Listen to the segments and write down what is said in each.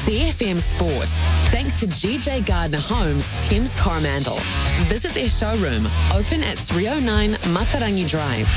CFM Sport, thanks to GJ Gardner Homes, Thames Coromandel. Visit their showroom, open at 309 Matarangi Drive,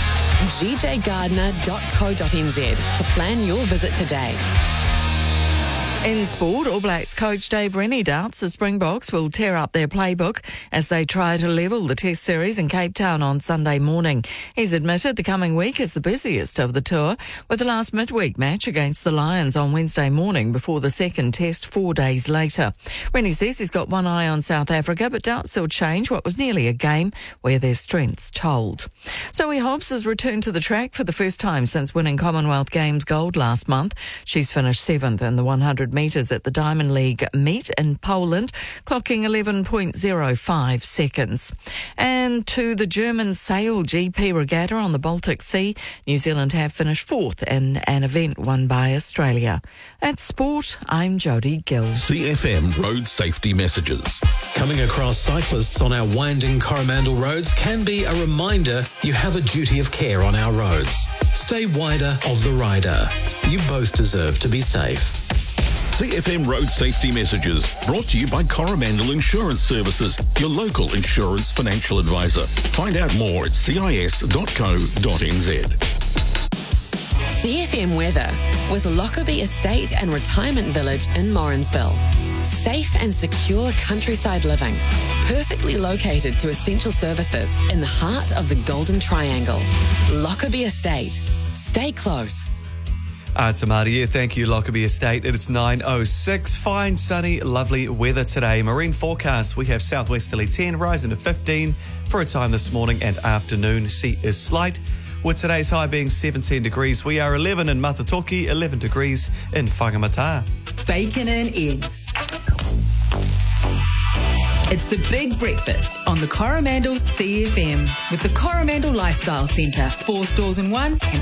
gjgardner.co.nz to plan your visit today. In sport, All Blacks coach Dave Rennie doubts the Springboks will tear up their playbook as they try to level the Test series in Cape Town on Sunday morning. He's admitted the coming week is the busiest of the tour, with the last midweek match against the Lions on Wednesday morning before the second Test 4 days later. Rennie says he's got one eye on South Africa, but doubts they'll change what was nearly a game where their strengths told. Zoe Hobbs has returned to the track for the first time since winning Commonwealth Games gold last month. She's finished 7th in the 100 metres at the Diamond League meet in Poland, clocking 11.05 seconds. And to the German Sail GP Regatta on the Baltic Sea, New Zealand have finished 4th in an event won by Australia. That's sport. I'm Jodie Gill. CFM Road Safety Messages. Coming across cyclists on our winding Coromandel roads can be a reminder you have a duty of care on our roads. Stay wider of the rider. You both deserve to be safe. CFM Road Safety Messages, brought to you by Coromandel Insurance Services, your local insurance financial advisor. Find out more at cis.co.nz. CFM weather with Lockerbie Estate and Retirement Village in Morrinsville. Safe and secure countryside living, perfectly located to essential services in the heart of the Golden Triangle. Lockerbie Estate. Stay close. It's Amadi here. Thank you, Lockerbie Estate. It's 9:06. Fine, sunny, lovely weather today. Marine forecast, we have southwesterly 10, rising to 15 for a time this morning and afternoon. Sea is slight, with today's high being 17 degrees. We are 11 in Matatoki, 11 degrees in Whangamata. Bacon and eggs. It's the big breakfast on the Coromandel CFM with the Coromandel Lifestyle Centre. 4 stores in one and